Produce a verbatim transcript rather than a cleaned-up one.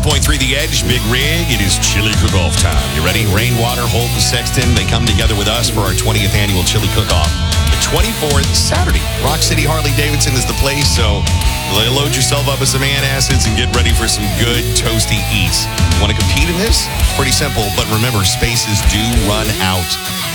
point three The Edge, Big Rig. It is chili cook-off time. You ready? Rainwater, Holton, Sexton, they come together with us for our twentieth annual chili cook-off. The twenty-fourth, Saturday. Rock City Harley-Davidson is the place, so load yourself up with some antacids and get ready for some good toasty eats. Want to compete in this? Pretty simple, but remember, spaces do run out.